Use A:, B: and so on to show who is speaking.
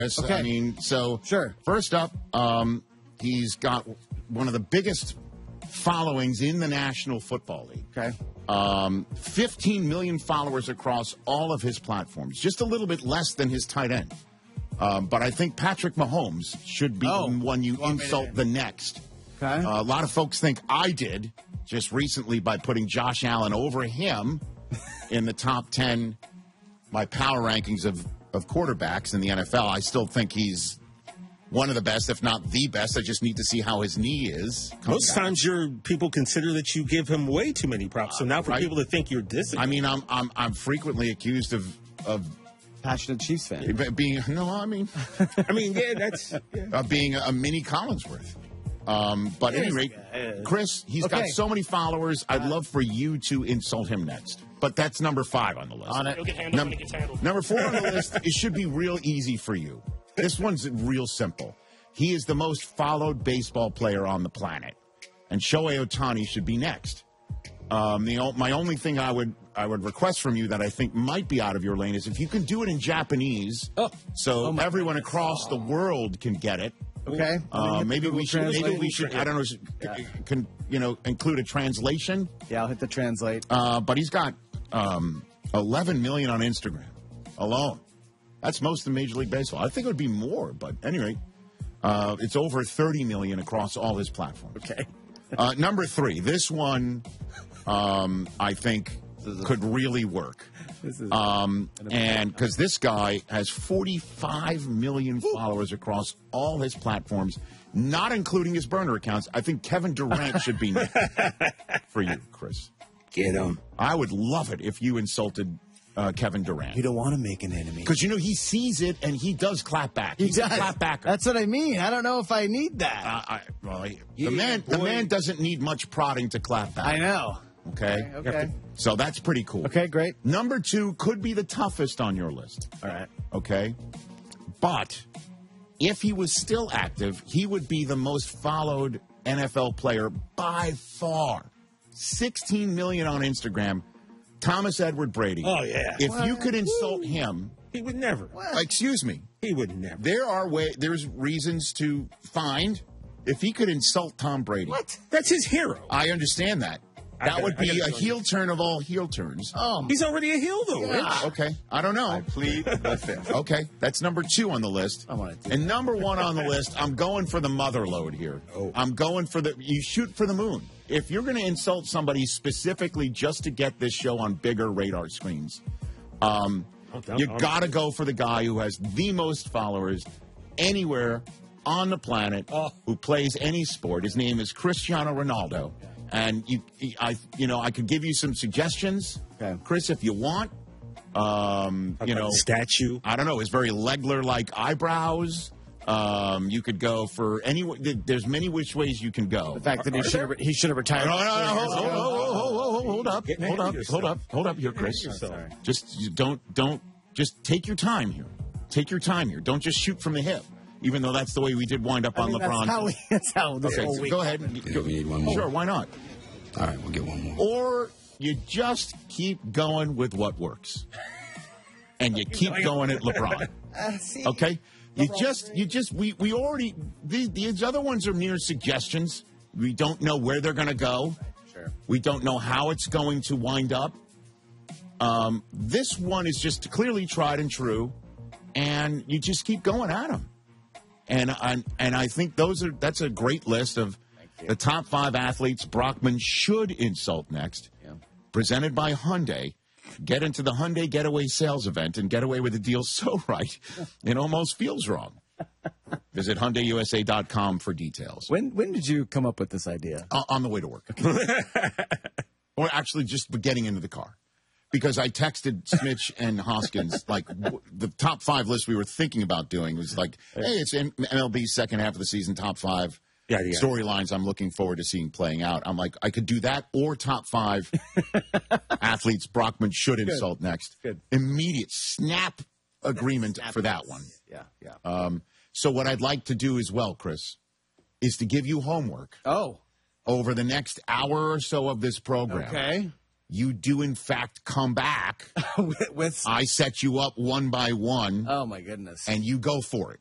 A: Okay.
B: I mean, so
A: Sure.
B: First up, he's got one of the biggest followings in the National Football League.
A: Okay.
B: 15 million followers across all of his platforms, just a little bit less than his tight end. But I think Patrick Mahomes should be the one you insult the next.
A: Okay.
B: A lot of folks think I did just recently by putting Josh Allen over him in the top 10, my power rankings of quarterbacks in the NFL. I still think he's one of the best, if not the best. I just need to see how his knee is.
C: Most times people consider that you give him way too many props. So now for people to think you're dissing.
B: I mean, I'm frequently accused of
A: passionate Chiefs fan.
B: Being
C: that's
B: being a mini Collinsworth. But at any rate, Chris, he's got so many followers. I'd love for you to insult him next. But that's number 5 on the list.
D: It'll get handled when it gets handled.
B: Number 4 on the list, it should be real easy for you. This one's real simple. He is the most followed baseball player on the planet. And Shohei Ohtani should be next. My only thing I would request from you that I think might be out of your lane is if you can do it in Japanese so everyone across the world can get it.
A: Okay.
B: Maybe we should. I don't know. Include a translation.
A: Yeah, I'll hit the translate.
B: But he's got 11 million on Instagram alone. That's most of Major League Baseball. I think it would be more, but anyway, it's over 30 million across all his platforms.
A: Okay.
B: Number 3. This one, I think, could really work. And because this guy has 45 million followers across all his platforms, not including his burner accounts. I think Kevin Durant should be next for you, Chris.
C: Get him.
B: I would love it if you insulted Kevin Durant.
A: You don't want to make an enemy.
B: Because, he sees it and he does clap back. He's a clap backer.
A: That's what I mean. I don't know if I need that.
B: The man doesn't need much prodding to clap back.
A: I know.
B: Okay. So that's pretty cool.
A: Okay, great.
B: Number 2 could be the toughest on your list.
A: All right.
B: Okay. But if he was still active, he would be the most followed NFL player by far. 16 million on Instagram. Thomas Edward Brady.
C: Oh, yeah.
B: If you could insult him.
C: He would never.
B: Excuse me.
C: He would never.
B: There's reasons to find if he could insult Tom Brady.
C: What? That's his hero.
B: I understand that. That would be a heel turn of all heel turns.
C: He's already a heel, though, Rich.
B: Okay. I don't know.
A: I plead the fifth.
B: Okay. That's number 2 on the list. And number 1 on the list, I'm going for the mother load here. I'm going for you shoot for the moon. If you're going to insult somebody specifically just to get this show on bigger radar screens, you got to go for the guy who has the most followers anywhere on the planet who plays any sport. His name is Cristiano Ronaldo. And I could give you some suggestions, Chris, if you want.
C: Statue.
B: I don't know. His very Legler-like eyebrows. You could go for any. There's many which ways you can go.
A: The fact that he should have retired.
B: No. Hold up, here, Chris.
A: Sorry.
B: Just don't. Just take your time here. Take your time here. Don't just shoot from the hip. Even though that's the way we did wind up on LeBron.
A: That's how this whole
B: so
A: week.
B: go ahead.
E: We need one more.
B: Sure, why not?
E: All right, we'll get one more.
B: Or you just keep going with what works. And you keep going at LeBron. Okay? We already, these other ones are mere suggestions. We don't know where they're going to go.
A: Sure.
B: We don't know how it's going to wind up. This one is just clearly tried and true. And you just keep going at them. And I think that's a great list of the top 5 athletes Brockman should insult next.
A: Yeah.
B: Presented by Hyundai. Get into the Hyundai Getaway sales event and get away with a deal so right it almost feels wrong. Visit HyundaiUSA.com for details.
A: When did you come up with this idea?
B: On the way to work. Or actually just getting into the car. Because I texted Smitch and Hoskins, the top 5 list we were thinking about doing was hey, it's MLB's second half of the season, top 5 storylines I'm looking forward to seeing playing out. I'm like, I could do that or top 5 athletes Brockman should insult next.
A: Good.
B: Immediate snap agreement for that one.
A: Yeah.
B: So what I'd like to do as well, Chris, is to give you homework.
A: Oh.
B: Over the next hour or so of this program.
A: Okay.
B: you do in fact come back.
A: with
B: I set you up one by one.
A: Oh my goodness.
B: And you go for it.